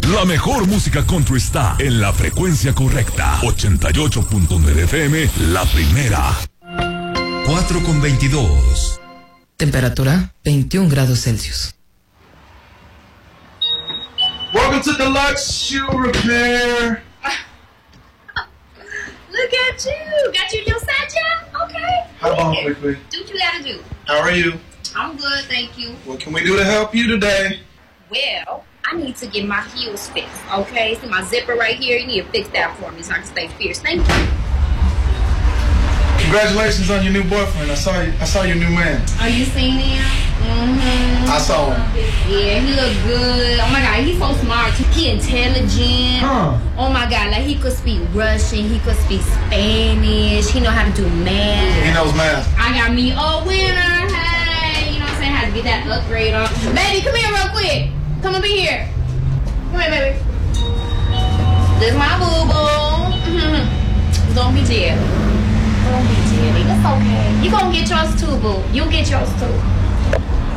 La mejor música country está en la frecuencia correcta. 88.9 FM, la primera. 4:22. Temperatura 21 grados Celsius. Welcome to Deluxe Shoe Repair. Look at you. Got you your side job? Okay. Hop on quickly. Do what you gotta do. How are you? I'm good, thank you. What can we do to help you today? Well, I need to get my heels fixed, okay? See my zipper right here? You need to fix that for me so I can stay fierce. Thank you. Congratulations on your new boyfriend. I saw your new man. Are you seeing him? Mm-hmm. I saw him. Yeah, he look good. Oh my God, he's so smart. He intelligent. Huh. Oh my God, like he could speak Russian, he could speak Spanish, he know how to do math. He knows math. I got me a winner. Hey, you know what I'm saying? Had to get that upgrade on. Baby, come here real quick. Come up in here. Come here, baby. This my boo-boo. Don't be jelly. Don't be jelly. It's okay. You gonna get yours too, boo. You get yours too.